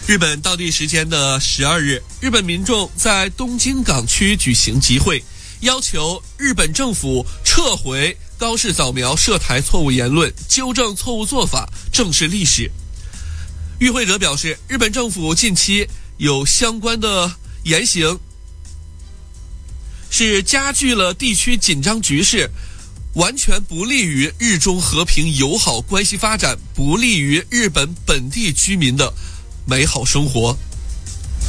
日本当地时间的12日，日本民众在东京港区举行集会，要求日本政府撤回高市早苗涉台错误言论，纠正错误做法，正视历史。与会者表示，日本政府近期有相关的言行是加剧了地区紧张局势，完全不利于日中和平友好关系发展，不利于日本本地居民的美好生活。